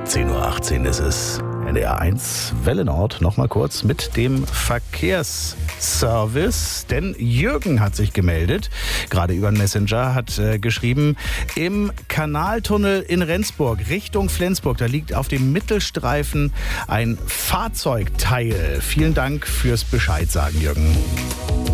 10:18 Uhr ist es. NDR 1 Welle Nord noch mal kurz mit dem Verkehrsservice, denn Jürgen hat sich gemeldet, gerade über den Messenger, hat geschrieben, im Kanaltunnel in Rendsburg Richtung Flensburg, da liegt auf dem Mittelstreifen ein Fahrzeugteil. Vielen Dank fürs Bescheid sagen, Jürgen.